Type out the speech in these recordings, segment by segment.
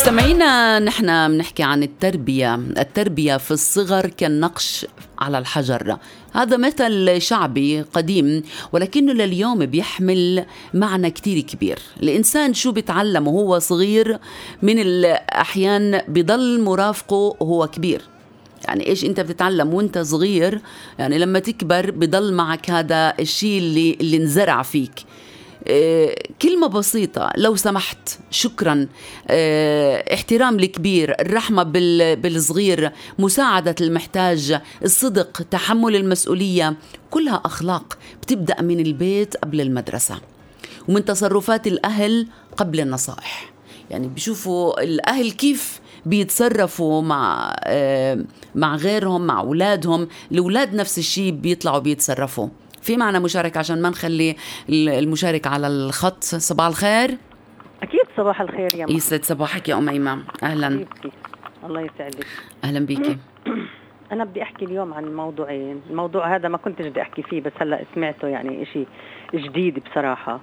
مستمعينا، نحن بنحكي عن التربية في الصغر كالنقش على الحجر. هذا مثل شعبي قديم، ولكنه لليوم بيحمل معنى كتير كبير. الإنسان شو بيتعلم وهو صغير من الأحيان بيضل مرافقه وهو كبير. يعني إيش أنت بتتعلم وأنت صغير، يعني لما تكبر بيضل معك هذا الشيء اللي انزرع فيك. كلمة بسيطة لو سمحت، شكرا، احترام الكبير، الرحمة بالصغير، مساعدة المحتاج، الصدق، تحمل المسؤولية، كلها أخلاق بتبدأ من البيت قبل المدرسة، ومن تصرفات الأهل قبل النصائح. يعني بيشوفوا الأهل كيف بيتصرفوا مع غيرهم، مع أولادهم. الأولاد نفس الشيء بيطلعوا بيتصرفوا. في معنا مشارك عشان ما نخلي المشارك على الخط. صباح الخير. أكيد صباح الخير يا ماما. يسعد صباحك يا أميمة، أهلا. حبيبتي. الله يسعدك. أهلا بيكي. أنا بدي أحكي اليوم عن موضوعين. الموضوع هذا ما كنتش بدي أحكي فيه، بس هلأ سمعته، يعني إشي جديد بصراحة.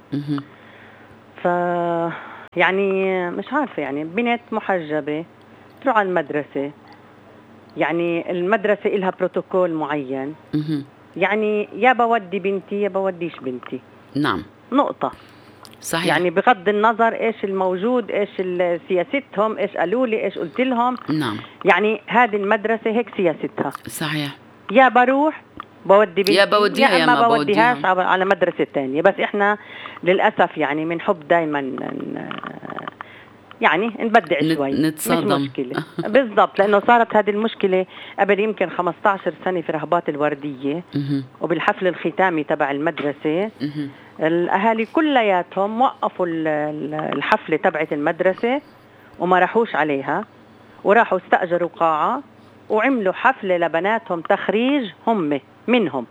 يعني مش عارفة، يعني بنت محجبة تروح على المدرسة، يعني المدرسة إلها بروتوكول معين. يعني يا بودي بنتي يا بوديش بنتي. نعم، نقطة. صحيح. يعني بغض النظر إيش الموجود، إيش سياستهم، إيش قالوا لي، إيش قلت لهم. نعم. يعني هذه المدرسة هيك سياستها. صحيح. يا بروح بودي بنتي يا بوديها يا ما بوديهاش على مدرسة تانية. بس إحنا للأسف يعني بنحب دايما يعني نبدع شوي، نتصدم. مش مشكلة. بالضبط، لأنه صارت هذه المشكلة قبل يمكن 15 سنة في رهبات الوردية وبالحفل الختامي تبع المدرسة. الأهالي كلياتهم وقفوا الحفلة تبعت المدرسة وما راحوش عليها، وراحوا استأجروا قاعة وعملوا حفلة لبناتهم تخريج هم منهم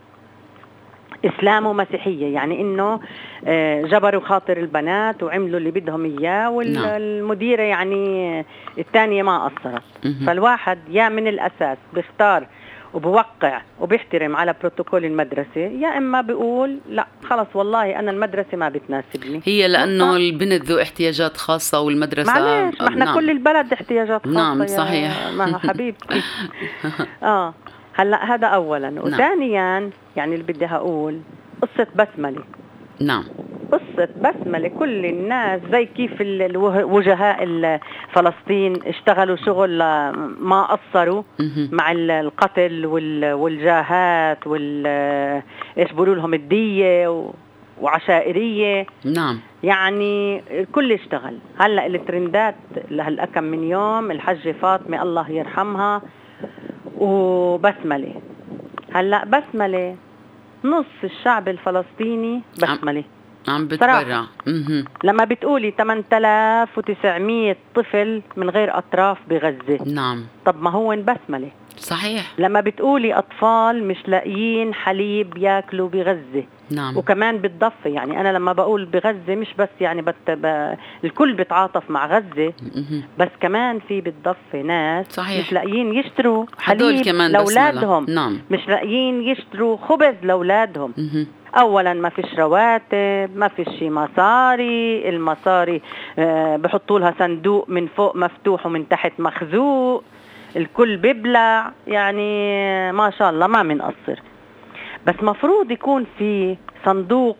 إسلام ومسيحية. يعني إنه جبروا خاطر البنات وعملوا اللي بدهم إياه، والمديرة يعني الثانية ما قصرت. فالواحد يا من الأساس بيختار وبوقع وبيحترم على بروتوكول المدرسة، يا إما بيقول لا خلص والله أنا المدرسة ما بتناسبني. هي لأنه البنت ذو احتياجات خاصة والمدرسة معلش، ما احنا نعم. كل البلد احتياجات خاصة. نعم صحيح. ما حبيبتي. هلأ هذا أولا. وثانيا يعني اللي بدي أقول قصة بسملة. نعم، قصة بسملة كل الناس زي كيف الوجهاء فلسطين اشتغلوا شغل ما قصروا مع القتل والجاهات ايش بيقولوا لهم الدية وعشائرية. نعم، يعني الكل اشتغل. هلأ الترندات لهلأ كم من يوم الحجة فاطمة الله يرحمها وبسملة. هلأ بسملة نص الشعب الفلسطيني بسملة عم بتبرع. لما بتقولي 8900 طفل من غير أطراف بغزة. نعم. طب ما هو بسملة. صحيح. لما بتقولي أطفال مش لاقيين حليب ياكلوا بغزة. نعم. وكمان بالضفة. يعني أنا لما بقول بغزة مش بس يعني الكل بتعاطف مع غزة، بس كمان في بالضفة ناس صحيح. مش لاقيين يشتروا حليب لأولادهم. نعم. مش لاقيين يشتروا خبز لأولادهم. أولا ما فيش رواتب، ما فيش شي مصاري. المصاري بحطوا لها صندوق من فوق مفتوح ومن تحت مخزوق، الكل بيبلع. يعني ما شاء الله ما منقصر. بس مفروض يكون في صندوق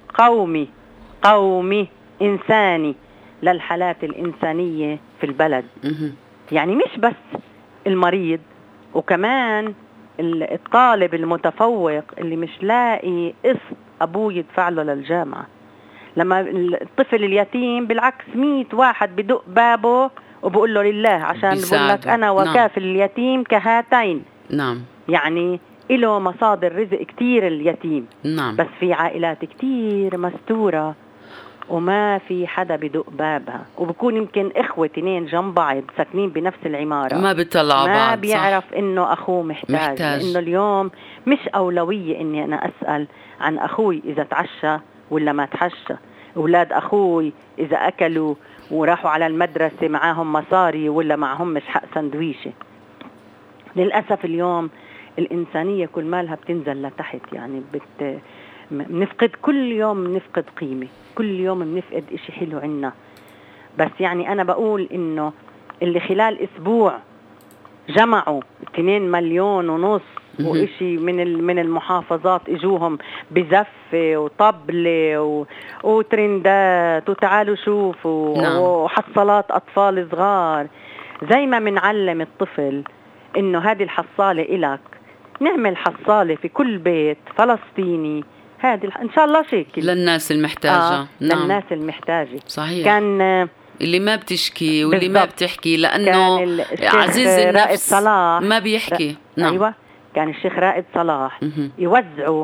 قومي إنساني للحالات الإنسانية في البلد. يعني مش بس المريض، وكمان الطالب المتفوق اللي مش لاقي قسط أبوه يدفع له للجامعة. لما الطفل اليتيم بالعكس 100 واحد بدق بابه وبقول له لله، عشان بقول لك أنا وكافل اليتيم كهاتين. نعم. يعني إله مصادر رزق كتير اليتيم. نعم. بس في عائلات كتير مستورة وما في حدا بدق بابها، وبكون يمكن إخوة 2 جنب بعض ساكنين بنفس العمارة، ما بيطلعوا بعض، ما بيعرف إنه أخوه محتاج. لأنه اليوم مش أولوية إني أنا أسأل عن أخوي إذا تعشى ولا ما تعشى، أولاد أخوي إذا أكلوا وراحوا على المدرسة معاهم مصاري ولا معهم مش حق سندويشة. للأسف اليوم الإنسانية كل مالها بتنزل لتحت. يعني بنفقد كل يوم، بنفقد قيمة كل يوم، بنفقد إشي حلو عنا. بس يعني أنا بقول إنه اللي خلال أسبوع جمعوا 2.5 مليون وإشي من المحافظات إجوهم بزفة وطبلة وترندات وتعالوا شوفوا وحصالات أطفال صغار. زي ما منعلم الطفل إنه هذه الحصالة إلك، نعمل حصالة في كل بيت فلسطيني هذه إن شاء الله شكل للناس المحتاجة. للناس المحتاجة. صحيح. كان اللي ما بتشكي واللي ما بتحكي، لأنه عزيز النفس صلاح ما بيحكي. أيوة، كان الشيخ رائد صلاح يوزعوا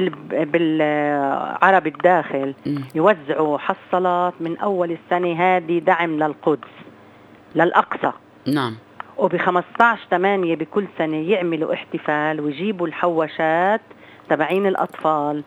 بالعرب الداخل يوزعوا حصلات من أول السنة هذه دعم للقدس للأقصى. نعم. وب15/8 بكل سنة يعملوا احتفال ويجيبوا الحواشات تبعين الأطفال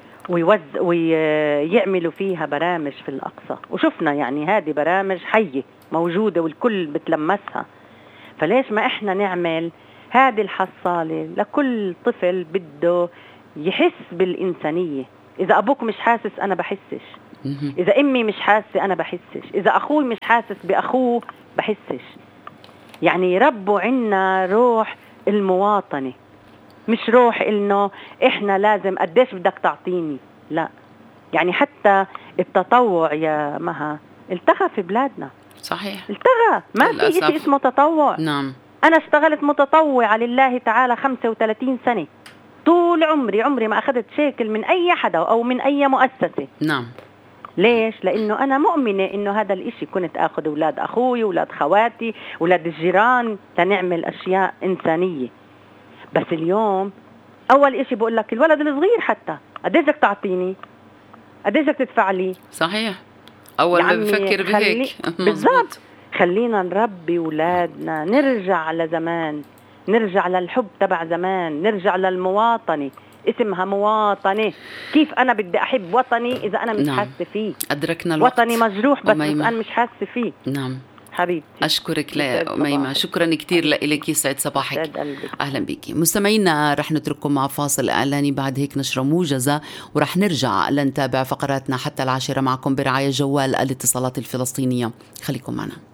ويعملوا فيها برامج في الأقصى. وشفنا يعني هذه برامج حية موجودة والكل بتلمسها. فليش ما إحنا نعمل هذه الحصالة لكل طفل بده يحس بالإنسانية؟ إذا أبوك مش حاسس أنا بحسش، إذا أمي مش حاسة أنا بحسش، إذا أخوي مش حاسس بأخوه بحسش. يعني يربوا عنا روح المواطنة، مش روح إنه إحنا لازم قديش بدك تعطيني. لا، يعني حتى التطوع يا مها التغى في بلادنا. صحيح، التغى، ما في شيء اسمه تطوع. نعم. أنا اشتغلت متطوعة لله تعالى 35 سنة، طول عمري ما أخذت شيكل من أي حدا أو من أي مؤسسة. نعم. ليش؟ لأنه أنا مؤمنة إنه هذا الإشي كنت أخذ أولاد أخوي أولاد خواتي أولاد الجيران تنعمل أشياء إنسانية. بس اليوم أول إشي بقول لك الولد الصغير حتى قديش بدك تعطيني، قديش بدك تدفع لي. صحيح، أول ما بفكر بهيك. بالضبط. خلينا نربي أولادنا، نرجع لزمان، نرجع للحب تبع زمان، نرجع للمواطنة. اسمها مواطنة. كيف أنا بدي أحب وطني إذا أنا مش حاسة فيه؟ أدركنا الوقت. وطني مجروح بس أنا مش حاسة فيه. نعم حبيبتي. أشكرك أميمة، شكرا كتير لك، يسعد صباحك. أهلا بك. مستمعينا، رح نترككم مع فاصل إعلاني، بعد هيك نشرة موجزة ورح نرجع لنتابع فقراتنا حتى 10 معكم برعاية جوال الاتصالات الفلسطينية. خليكم معنا.